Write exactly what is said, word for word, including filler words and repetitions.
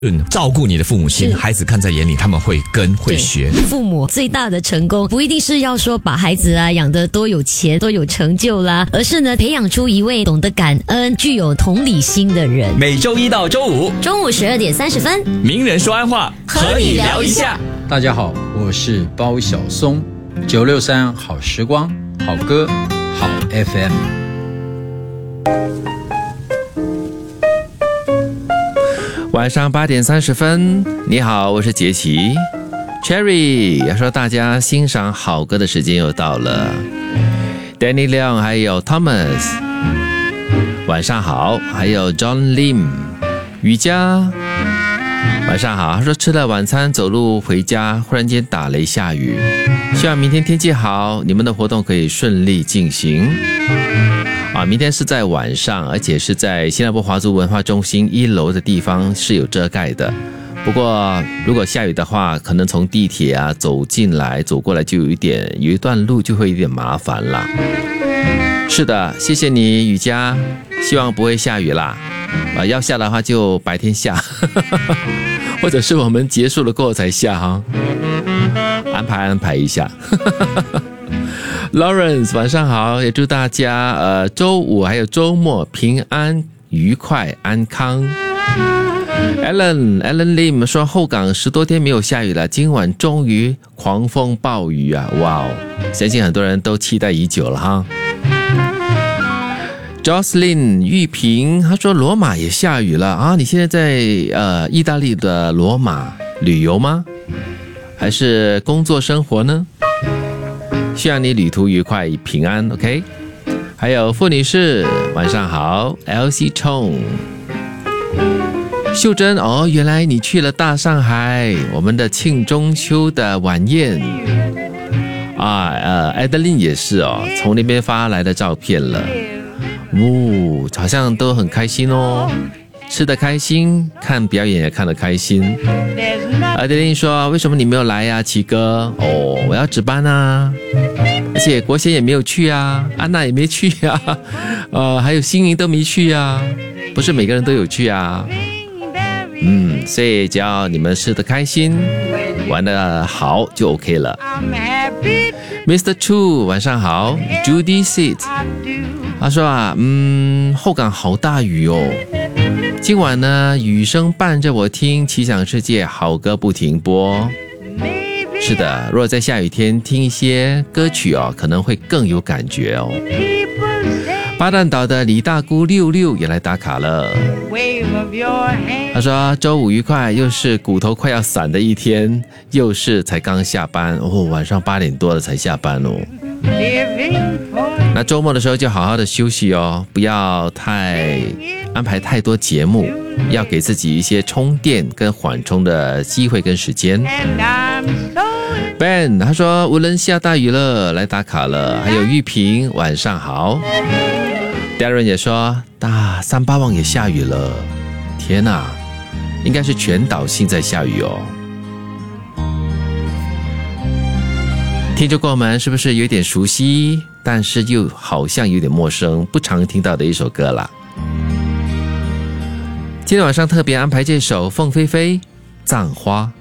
嗯，照顾你的父母亲，孩子看在眼里，他们会跟会学。 父母最大的成功，不一定是要说把孩子啊养得多有钱、多有成就啦，而是呢培养出一位懂得感恩、具有同理心的人。 每周一到周五中午十二点三十分， 名人说安话，和你聊一下。 大家好，我是包小松，九六三好时光，好歌，好 F M。 晚上八点三十分，你好，我是杰奇 Cherry。要说大家欣赏好歌的时间又到了 ，Danny Leong 还有 Thomas， 晚上好，还有 John Lim， 瑜伽，晚上好。他说吃了晚餐走路回家，忽然间打雷下雨，希望明天天气好，你们的活动可以顺利进行。啊，明天是在晚上，而且是在新加坡华族文化中心一楼的地方是有遮盖的。不过如果下雨的话，可能从地铁啊走进来走过来就有一点有一段路就会有点麻烦啦。是的，谢谢你瑜伽，希望不会下雨啦。啊，要下的话就白天下或者是我们结束了过后才下哈，安排安排一下Lawrence 晚上好，也祝大家呃周五还有周末平安愉快安康。Alan Alan Lim 说后港十多天没有下雨了，今晚终于狂风暴雨啊！哇哦，相信很多人都期待已久了哈。Jocelyn 玉萍他说罗马也下雨了啊！你现在在呃意大利的罗马旅游吗？还是工作生活呢？希望你旅途愉快平安 OK。 还有傅女士晚上好， L C Chong 秀珍，哦，原来你去了大上海，我们的庆中秋的晚宴啊，呃 Adeline 也是哦，从那边发来的照片了，呜、哦，好像都很开心哦，吃得开心，看表演也看得开心。阿德琳说为什么你没有来呀、啊、奇哥？哦，我要值班啊，而且国贤也没有去啊，安娜也没去啊，呃，还有心莹都没去啊，不是每个人都有去啊。嗯，所以只要你们吃得开心玩得好就 OK 了。 Mister Chu 晚上好。 Judy Sit 他说啊，嗯，后港好大雨哦，今晚呢雨声伴着我听奇想世界好歌不停播。是的，如果在下雨天听一些歌曲哦，可能会更有感觉哦。巴旦岛的李大姑六六也来打卡了，他说周五愉快，又是骨头快要散的一天，又是才刚下班哦，晚上八点多了才下班哦。那周末的时候就好好的休息哦，不要太安排太多节目，要给自己一些充电跟缓冲的机会跟时间。Ben 他说无论下大雨了来打卡了，还有玉萍晚上好。Darren 也说大三八旺也下雨了，天哪，应该是全岛性在下雨哦。听众朋友们是不是有点熟悉，但是又好像有点陌生，不常听到的一首歌啦。今天晚上特别安排这首凤飞飞葬花。